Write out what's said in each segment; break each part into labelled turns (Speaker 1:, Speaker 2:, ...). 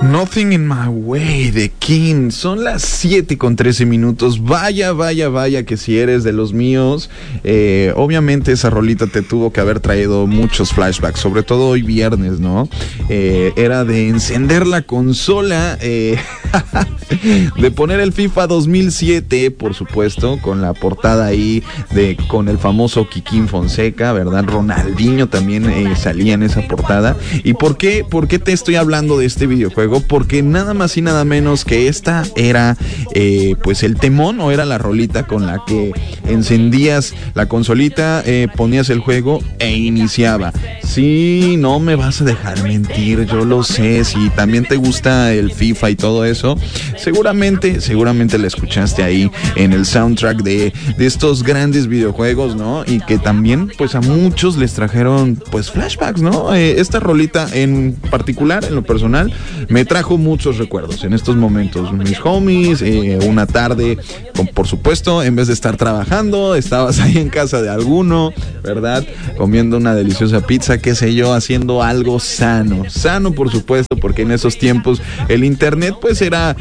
Speaker 1: Nothing in My Way de King. Son las 7:13. Vaya que si eres de los míos, obviamente esa rolita te tuvo que haber traído muchos flashbacks, sobre todo hoy viernes, ¿no? Era de encender la consola, de poner el FIFA 2007, por supuesto, con la portada ahí con el famoso Kikín Fonseca, ¿verdad? Ronaldinho también salía en esa portada. ¿Y por qué te estoy hablando de este videojuego? Porque nada más y nada menos que esta era pues el temón, o era la rolita con la que encendías la consolita, ponías el juego e iniciaba. Sí, no me vas a dejar mentir, yo lo sé. Si también te gusta el FIFA y todo eso, seguramente la escuchaste ahí en el soundtrack de estos grandes videojuegos, ¿no? Y que también pues a muchos les trajeron pues flashbacks, ¿no? Esta rolita en particular, en lo personal, me trajo muchos recuerdos en estos momentos. Mis homies, una tarde, por supuesto, en vez de estar trabajando, estabas ahí en casa de alguno, ¿verdad? Comiendo una deliciosa pizza, qué sé yo, haciendo algo sano, por supuesto, porque en esos tiempos el internet pues era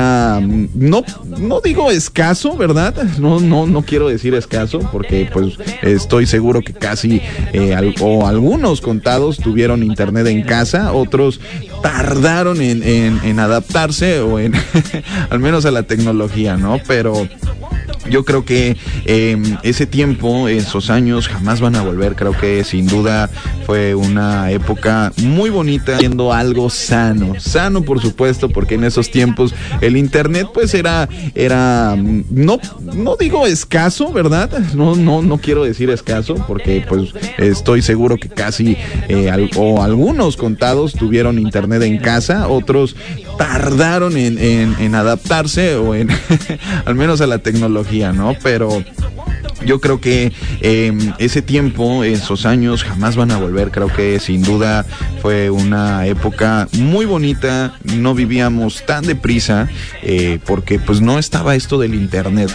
Speaker 1: no digo escaso, ¿verdad? No quiero decir escaso, porque pues estoy seguro que casi o algunos contados tuvieron internet en casa, otros tardaron en adaptarse o en al menos a la tecnología, ¿no? Pero yo creo que ese tiempo, esos años jamás van a volver. Creo que sin duda fue una época muy bonita, siendo algo sano, por supuesto, porque en esos tiempos el internet pues era no digo escaso, ¿verdad? No quiero decir escaso, porque pues estoy seguro que casi o algunos contados tuvieron internet en casa, otros tardaron en adaptarse o en al menos a la tecnología, ¿no? Pero yo creo que ese tiempo, esos años jamás van a volver. Creo que sin duda fue una época muy bonita. No vivíamos tan deprisa porque pues no estaba esto del internet.